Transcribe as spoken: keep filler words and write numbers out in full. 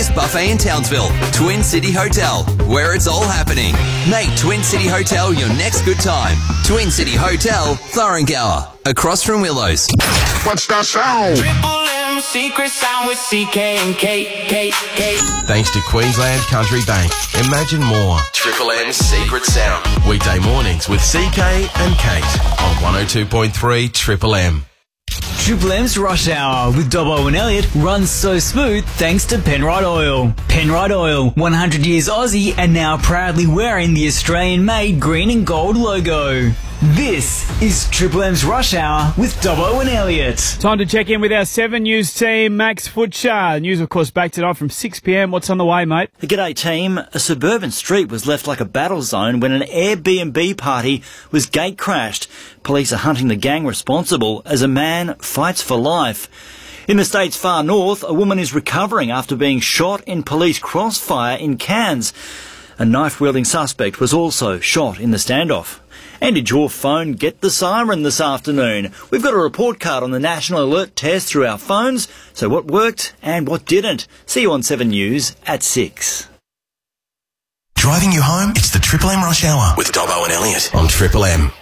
best buffet in Townsville, Twin City Hotel, where it's all happening. Make Twin City Hotel your next good time. Twin City Hotel, Thorrengower, across from Willows. What's that sound? Triple M secret sound with C K and K, K, K. Thanks to Queensland Country Bank. Imagine more. Triple M's Secret Sound. Weekday mornings with C K and Kate on one oh two point three Triple M. Triple M's Rush Hour with Dobbo and Elliot runs so smooth thanks to Penrite Oil. Penrite Oil, one hundred years Aussie and now proudly wearing the Australian-made green and gold logo. This is Triple M's Rush Hour with Dobbo and Elliot. Time to check in with our seven News team, Max Futcher. News, of course, back tonight from six p m. What's on the way, mate? G'day, team. A suburban street was left like a battle zone when an Airbnb party was gate crashed. Police are hunting the gang responsible as a man fights for life. In the state's far north, a woman is recovering after being shot in police crossfire in Cairns. A knife-wielding suspect was also shot in the standoff. And did your phone get the siren this afternoon? We've got a report card on the National Alert test through our phones, so what worked and what didn't. See you on seven News at six. Driving you home? It's the Triple M Rush Hour with Dobbo and Elliot on Triple M.